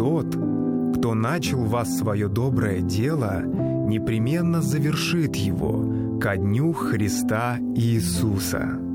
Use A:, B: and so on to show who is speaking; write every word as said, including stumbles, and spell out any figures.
A: тот, кто начал в вас свое доброе дело, непременно завершит его ко дню Христа Иисуса».